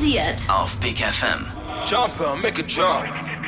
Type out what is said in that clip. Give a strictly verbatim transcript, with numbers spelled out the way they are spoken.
rasiert. Auf Big F M. Jumper, make a drop.